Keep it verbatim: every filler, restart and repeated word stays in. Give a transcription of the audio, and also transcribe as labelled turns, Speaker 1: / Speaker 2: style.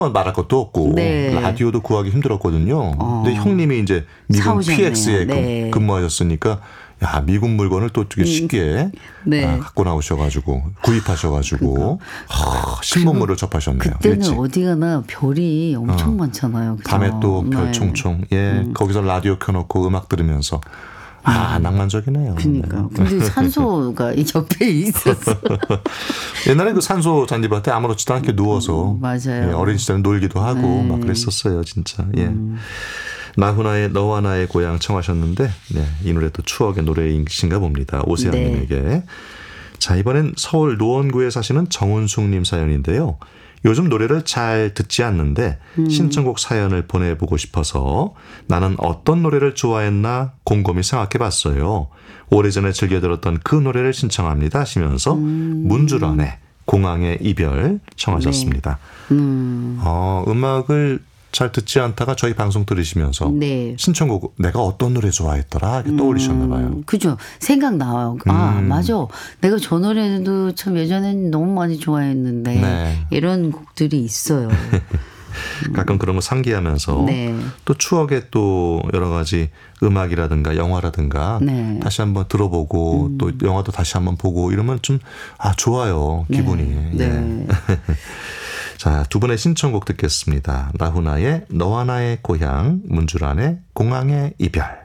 Speaker 1: 말할 것도 없고
Speaker 2: 네.
Speaker 1: 라디오도 구하기 힘들었거든요.
Speaker 2: 어.
Speaker 1: 근데 형님이 이제 미군
Speaker 2: 사오셨네요.
Speaker 1: 피엑스에
Speaker 2: 네.
Speaker 1: 근무하셨으니까 야 미군 물건을 또 되게 쉽게
Speaker 2: 네.
Speaker 1: 아, 갖고 나오셔가지고 구입하셔가지고 하, 신문물을 접하셨네요.
Speaker 2: 그때는
Speaker 1: 일찍.
Speaker 2: 어디 가나 별이 엄청
Speaker 1: 어.
Speaker 2: 많잖아요. 그죠?
Speaker 1: 밤에 또 별
Speaker 2: 네.
Speaker 1: 총총. 예,
Speaker 2: 음.
Speaker 1: 거기서 라디오 켜놓고 음악 들으면서 아 낭만적이네요.
Speaker 2: 그러니까.
Speaker 1: 네.
Speaker 2: 근데 산소가 이 옆에 있었어.
Speaker 1: 옛날에 그 산소 잔디밭에 아무렇지도 않게 누워서
Speaker 2: 음, 맞아요.
Speaker 1: 예, 어린 시절에 놀기도 하고
Speaker 2: 네.
Speaker 1: 막 그랬었어요, 진짜. 예.
Speaker 2: 음.
Speaker 1: 나훈아의 너와 나의 고향 청하셨는데 네, 이 노래도 추억의 노래이신가 봅니다. 오세영님에게.
Speaker 2: 네.
Speaker 1: 자, 이번엔 서울 노원구에 사시는 정은숙님 사연인데요. 요즘 노래를 잘 듣지 않는데
Speaker 2: 음.
Speaker 1: 신청곡 사연을 보내보고 싶어서 나는 어떤 노래를 좋아했나 곰곰이 생각해봤어요. 오래전에 즐겨 들었던 그 노래를 신청합니다 하시면서
Speaker 2: 음.
Speaker 1: 문주란의 공항의 이별 청하셨습니다.
Speaker 2: 네. 음.
Speaker 1: 어, 음악을 잘 듣지 않다가 저희 방송 들으시면서
Speaker 2: 네.
Speaker 1: 신청곡 내가 어떤 노래 좋아했더라 이렇게 떠올리셨나 봐요.
Speaker 2: 음, 그죠. 생각 나와요. 아,
Speaker 1: 음.
Speaker 2: 맞아. 내가 저 노래도 참 예전엔 너무 많이 좋아했는데
Speaker 1: 네.
Speaker 2: 이런 곡들이 있어요.
Speaker 1: 가끔 그런 거 상기하면서
Speaker 2: 네.
Speaker 1: 또 추억의 또 여러 가지 음악이라든가 영화라든가
Speaker 2: 네.
Speaker 1: 다시 한번 들어보고
Speaker 2: 음.
Speaker 1: 또 영화도 다시 한번 보고 이러면 좀 아 좋아요 기분이.
Speaker 2: 네.
Speaker 1: 예.
Speaker 2: 네.
Speaker 1: 자, 두 분의 신청곡 듣겠습니다. 나훈아의 너와 나의 고향, 문주란의 공항의 이별.